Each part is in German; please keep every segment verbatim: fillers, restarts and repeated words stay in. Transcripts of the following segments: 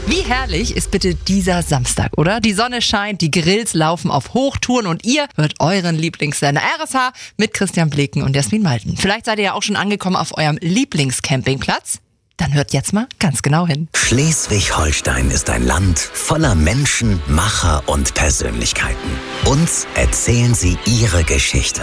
Wie herrlich ist bitte dieser Samstag, oder? Die Sonne scheint, die Grills laufen auf Hochtouren und ihr hört euren Lieblingssender R S H mit Christian Bleken und Jasmin Malten. Vielleicht seid ihr ja auch schon angekommen auf eurem Lieblingscampingplatz. Dann hört jetzt mal ganz genau hin. Schleswig-Holstein ist ein Land voller Menschen, Macher und Persönlichkeiten. Uns erzählen sie ihre Geschichte.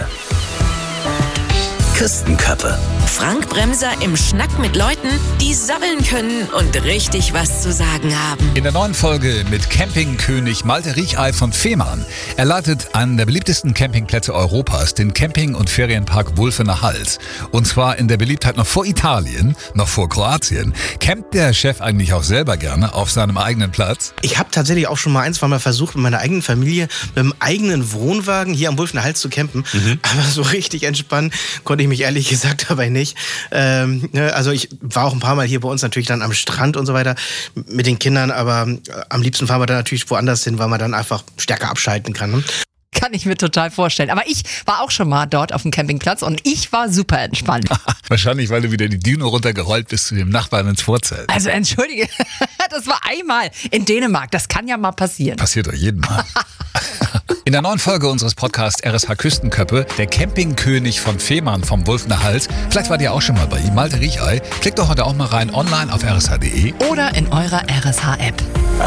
Küstenköppe. Frank Bremser im Schnack mit Leuten, die sabbeln können und richtig was zu sagen haben. In der neuen Folge mit Campingkönig Malte Riechey von Fehmarn. Er leitet einen der beliebtesten Campingplätze Europas, den Camping- und Ferienpark Wulfener Hals. Und zwar in der Beliebtheit noch vor Italien, noch vor Kroatien. Campt der Chef eigentlich auch selber gerne auf seinem eigenen Platz? Ich habe tatsächlich auch schon mal ein, zwei Mal versucht, mit meiner eigenen Familie, mit einem eigenen Wohnwagen hier am Wulfener Hals zu campen. Mhm. Aber so richtig entspannen konnte ich mich ehrlich gesagt dabei nicht. Ähm, ne, also ich war auch ein paar Mal hier bei uns natürlich dann am Strand und so weiter mit den Kindern, aber am liebsten fahren wir dann natürlich woanders hin, weil man dann einfach stärker abschalten kann. Ne? Kann ich mir total vorstellen. Aber ich war auch schon mal dort auf dem Campingplatz und ich war super entspannt. Wahrscheinlich, weil du wieder die Düne runtergerollt bist zu dem Nachbarn ins Vorzelt. Also entschuldige, das war einmal in Dänemark. Das kann ja mal passieren. Passiert doch jedem Mal. In der neuen Folge unseres Podcasts R S H Küstenköppe, der Campingkönig von Fehmarn vom Wulfener Hals. Vielleicht wart ihr auch schon mal bei ihm, Malte Riechey. Klickt doch heute auch mal rein online auf r s h punkt d e. Oder in eurer R S H-App.